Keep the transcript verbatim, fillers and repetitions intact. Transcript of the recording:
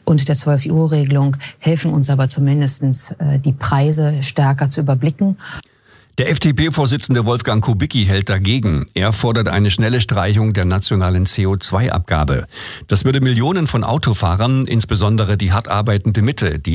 und der zwölf-Uhr-Regelung helfen uns aber zumindest, die Preise stärker zu überblicken. Der F D P-Vorsitzende Wolfgang Kubicki hält dagegen. Er fordert eine schnelle Streichung der nationalen C O zwei Abgabe. Das würde Millionen von Autofahrern, insbesondere die hart arbeitende Mitte, die